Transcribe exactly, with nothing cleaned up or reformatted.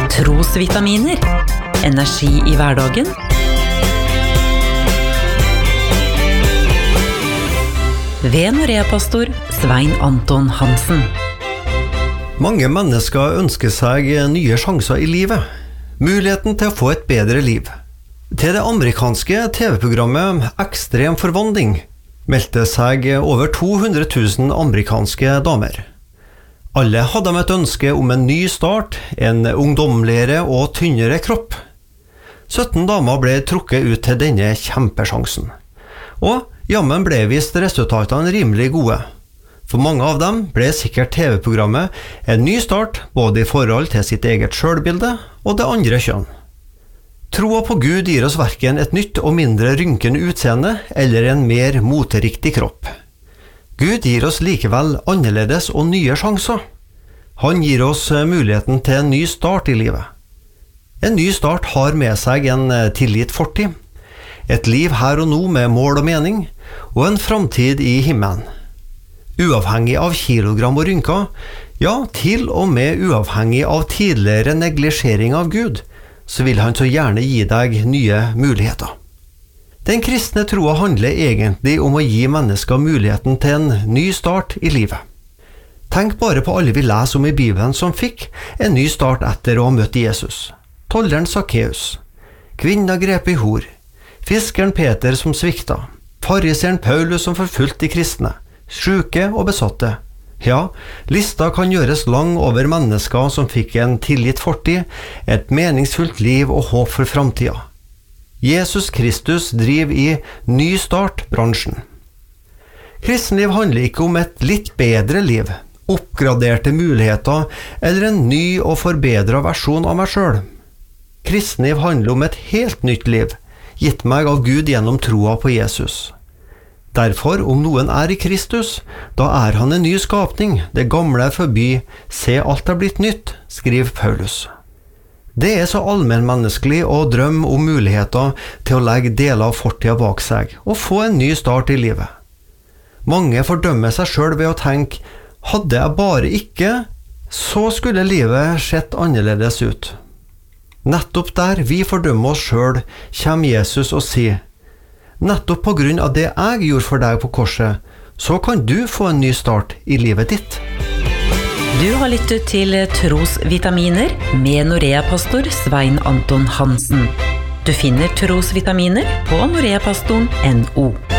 Trosvitaminer. Energi i hverdagen. Ved Norea-pastor Svein Anton Hansen. Mange mennesker ønsker seg nye sjanser i livet. Muligheten til å få et bedre liv. Til det amerikanske T V-programmet Ekstrem forvandling meldte seg over to hundre tusen amerikanske damer. Alle hadde de et ønske om en ny start, en ungdomligere og tynnere kropp. sytten damer ble trukket ut til denne kjempesjansen. Og jammen ble vist resultatene rimelig gode. For mange av dem ble sikkert T V-programmet en ny start både i forhold til sitt eget selvbilde og det andre kjønn. Troa på Gud gir oss hverken et nytt og mindre rynkende utseende eller en mer moteriktig kropp. Gud gir oss likevel annerledes og nye sjanser. Han gir oss muligheten til en ny start i livet. En ny start har med seg en tilgitt fortid, et liv her og nå med mål og mening, og en framtid i himmelen. Uavhengig av kilogram og rynker, ja, til og med uavhengig av tidligere neglisjering av Gud, så vil han så gjerne gi deg nye muligheter. Den kristne troa handler egentlig om å gi mennesker muligheten til en ny start i livet. Tenk bare på alle vi leser om i Bibelen som fikk en ny start etter å ha møtt Jesus. Tolleren Sakkeus, kvinna grep i hor, fiskeren Peter som svikta, fariseren Paulus som forfulgte de kristne, syke og besatte. Ja, lista kan gjøres lang over mennesker som fikk en tilgitt fortid, et meningsfullt liv og håp for framtida. Jesus Kristus driver i ny start-bransjen. Kristenliv handler ikke om et litt bedre liv, oppgraderte muligheter eller en ny og forbedret versjon av meg selv. Kristenliv handler om et helt nytt liv, gitt meg av Gud gjennom troa på Jesus. Derfor, om noen er i Kristus, da er han en ny skapning, det gamle er forbi, se alt er blitt nytt, skriver Paulus. Det er så allmennmenneskelig å drømme om muligheter til å legge deler av fortida bak seg og få en ny start i livet. Mange fordømmer seg selv ved å tenke, hadde jeg bare ikke, så skulle livet sett annerledes ut. Nettopp der vi fordømmer oss selv, kommer Jesus og sier, nettopp på grunn av det jeg gjorde for deg på korset, så kan du få en ny start i livet ditt. Du har lyttet til Trosvitaminer med Norea-pastor Svein Anton Hansen. Du finner Trosvitaminer på noreapastoren punktum no.